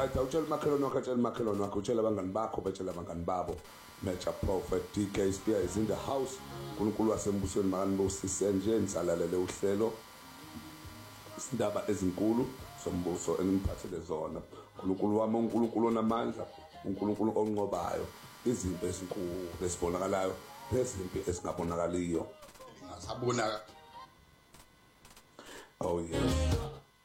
Alright, awutshela umakhelwane wakho, atshela umakhelwane wakho, utshela abangani bakho, betshela abangani babo. Major Prophet DK Spear is in the house. uNkulunkulu wasembusweni makanibusise nje nisalalele uhlelo isindaba ezinkulu sombuso eniphathele zona. uNkulunkulu wami uNkulunkulu onamandla, uNkulunkulu onqobayo izimpi ezinkulu esibonakalayo nezimpi esingabonakaliyo. Sabona. Oh yes.